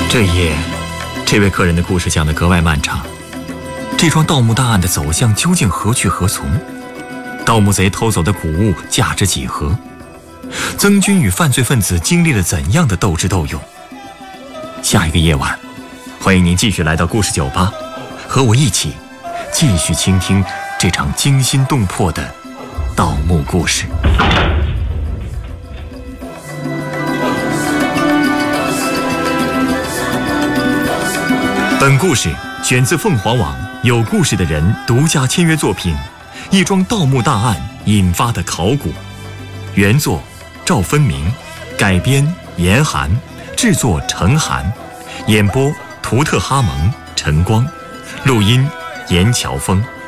这一夜，这位客人的故事讲得格外漫长。这桩盗墓大案的走向究竟何去何从？盗墓贼偷走的古物价值几何？曾军与犯罪分子经历了怎样的斗智斗勇？下一个夜晚，欢迎您继续来到故事酒吧，和我一起继续倾听这场惊心动魄的盗墓故事。本故事选自凤凰网有故事的人独家签约作品《一桩盗墓大案引发的考古》，原作赵分明，改编严寒，制作程寒，演播图特哈蒙、陈光，录音严乔峰。